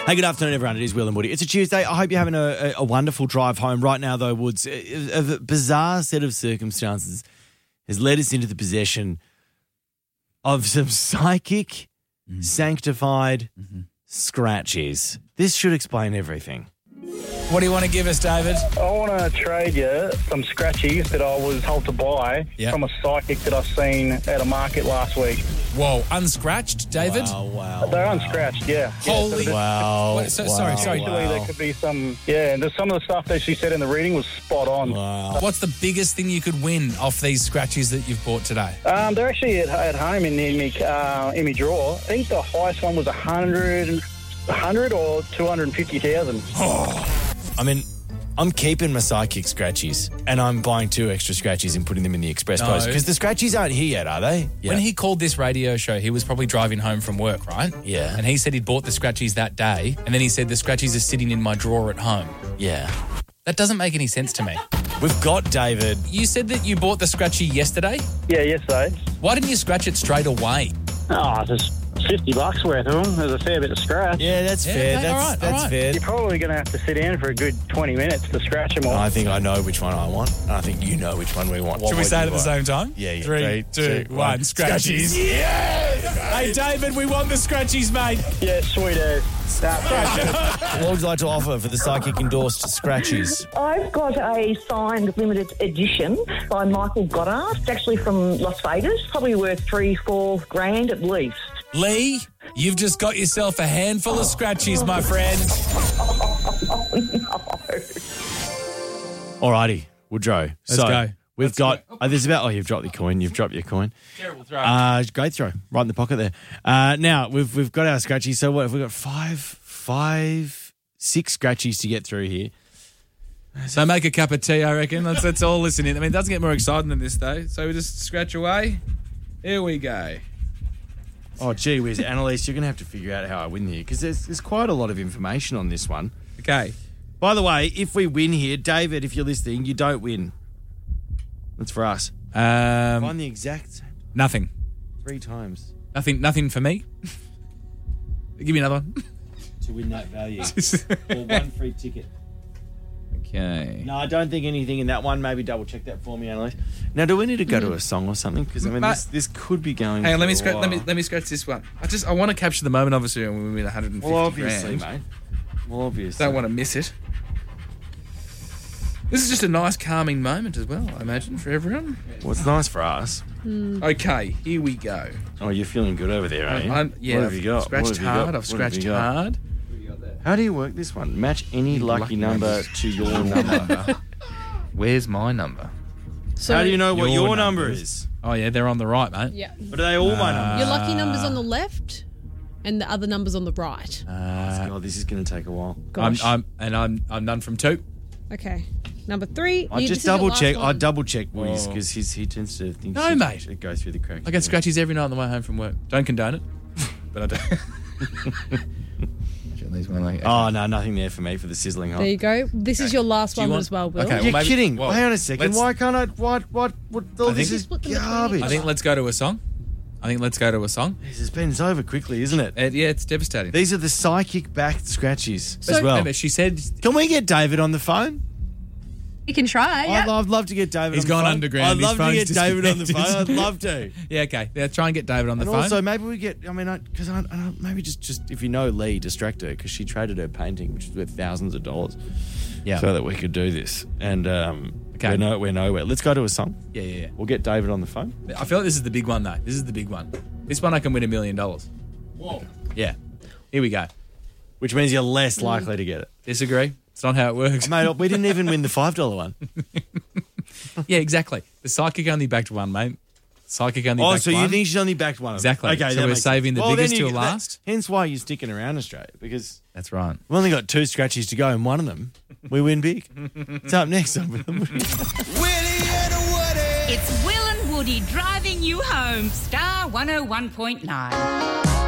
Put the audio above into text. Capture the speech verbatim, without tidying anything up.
Hey, good afternoon, everyone. It is Will and Woody. It's a Tuesday. I hope you're having a, a wonderful drive home. Right now, though, Woods, a, a bizarre set of circumstances has led us into the possession of some psychic, mm. sanctified mm-hmm. scratchies. This should explain everything. What do you want to give us, David? I want to trade you some scratchies that I was told to buy yep. from a psychic that I've seen at a market last week. Whoa, unscratched, David? Wow, wow. They're wow. unscratched, yeah. Holy... Yeah, so wow. Wait, so, wow. Sorry, sorry. Usually wow. there could be some, yeah, and there's some of the stuff that she said in the reading was spot on. Wow. What's the biggest thing you could win off these scratchies that you've bought today? Um, they're actually at, at home in, in, me, uh, in my drawer. I think the highest one was one hundred, one hundred or two hundred fifty thousand. Oh. I mean, I'm keeping my psychic scratchies and I'm buying two extra scratchies and putting them in the express No. post because the scratchies aren't here yet, are they? Yeah. When he called this radio show, he was probably driving home from work, right? Yeah. And he said he'd bought the scratchies that day, and then he said the scratchies are sitting in my drawer at home. Yeah. That doesn't make any sense to me. We've got David. You said that you bought the scratchy yesterday? Yeah, yesterday. Why didn't you scratch it straight away? Oh, just fifty bucks worth of them. There's a fair bit of scratch. Yeah, that's Yeah, fair. okay, that's all right, that's all right. fair. You're probably going to have to sit down for a good twenty minutes to scratch them all. I think I know which one I want, and I think you know which one we want. Should we say it at the same time? Yeah, yeah. Three, two, one. Scratchies. Yes! Hey, David, we want the scratchies, mate. Yeah, sweet as. What would you like to offer for the psychic endorsed scratchies? I've got a signed limited edition by Michael Goddard. It's actually from Las Vegas. Probably worth three, four grand at least. Lee, you've just got yourself a handful of scratchies, my friend. Oh, no. Alrighty, Woodrow. Let's so go. We've Let's got. go. Oh, there's about. Oh, you've dropped your coin. You've dropped your coin. Terrible throw. Uh, great throw, right in the pocket there. Uh, now we've we've got our scratchies. So what have we got? Five, five, six scratchies to get through here. So make a cup of tea, I reckon. Let's, let's all listen in. I mean, it doesn't get more exciting than this, though. So we just scratch away. Here we go. Oh, gee whiz, Annalise, you're going to have to figure out how I win here because there's, there's quite a lot of information on this one. Okay. By the way, if we win here, David, if you're listening, you don't win. That's for us. Um, Find the exact nothing. three times Nothing Nothing for me. Give me another one. to win that value. Or one free ticket. Okay. No, I don't think anything in that one. Maybe double check that for me, Annalise. Now, do we need to go to a song or something? Because, I mean, Mate, this, this could be going Hang on, for let me a scratch. Let me while. let me scratch this one. I just I want to capture the moment, obviously, when we win one hundred fifty Well, obviously, grand. mate. Well, obviously. Don't want to miss it. This is just a nice, calming moment as well, I imagine, for everyone. Well, it's nice for us. Okay, here we go. Oh, you're feeling good over there, are you? I'm, yeah, What have I've you got? scratched What have you got? hard. I've What have scratched you got? hard. How do you work this one? Match any lucky, Lucky number numbers. to your number. Where's my number? So How do you know what Your your number numbers. is? Oh, yeah, they're on the right, mate. Yeah. But are they all my numbers? Your lucky number's on the left and the other number's on the right. Uh, God, this is going to take a while. I'm, Gosh. I'm, and I'm, I'm done from two. Okay. Number three. I you- just this is your double last check. I one. double check Woody's Oh. because he tends to think No, shit mate. should go through the cracks. I get scratchies every night on the way home from work. Don't condone it, but I do. These one like, Oh no, nothing there for me for the sizzling hot. There you go. This is your last Do you one want- as well, Will. Okay, well, You're maybe- kidding. well, Hang on a second. let's- Why can't I? What? What? What? All I this think- is Split them between garbage. each I think let's go to a song. I think let's go to a song. This has been it's over quickly, isn't it? Uh, yeah, it's devastating. These are the psychic backed scratchies So- as well. Remember, she said Can we get David on the phone? You can try, I'd, yeah. love, I'd love to get David He's on the gone phone. underground. I'd His love to phone's get David on the phone. disconnected. I'd love to. Yeah, okay. Yeah, try and get David on the And phone. also, maybe we get, I mean, because I, I, I, maybe just, just, if you know Lee, distract her because she traded her painting, which is worth thousands of dollars, yeah. so that we could do this. And um, Okay. we're, no, we're nowhere. Let's go to a song. yeah, yeah, We'll get David on the phone. yeah. I feel like this is the big one, though. This is the big one. This one I can win a million dollars. Whoa. Yeah. Here we go. Which means you're less likely to get it. Disagree? It's not how it works. Mate, we didn't even win the five dollar one. Yeah, exactly. The psychic only backed one, mate. Psychic only Oh, backed so one. you think she's only backed one of them? Exactly. Okay, So that we're makes saving sense. the Well, biggest then you- till that- last? Hence why you're sticking around Australia, because That's right. we've only got two scratchies to go and one of them, we win big. It's up next on Will and Woody. It's Will and Woody driving you home. Star one oh one point nine.